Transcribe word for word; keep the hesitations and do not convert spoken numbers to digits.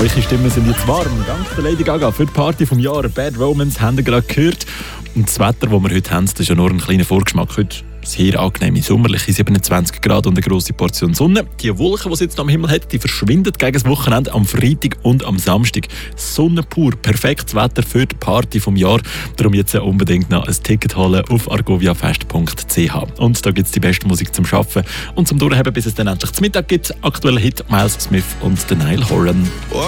Eure Stimmen sind jetzt warm. Dank der Lady Gaga für die Party vom Jahr. Bad Romance haben ihr gerade gehört. Und das Wetter, das wir heute haben, das ist ja nur ein kleiner Vorgeschmack. Heute sehr angenehme sommerliche siebenundzwanzig Grad und eine grosse Portion Sonne. Die Wolken, die es jetzt am Himmel hat, die verschwinden gegen das Wochenende am Freitag und am Samstag. Sonne pur, perfektes Wetter für die Party vom Jahr. Darum jetzt unbedingt noch ein Ticket holen auf argoviafest punkt c h. Und da gibt es die beste Musik zum Arbeiten und zum Durchheben, bis es dann endlich zum Mittag gibt. Aktueller Hit Miles Smith und Niall Horan.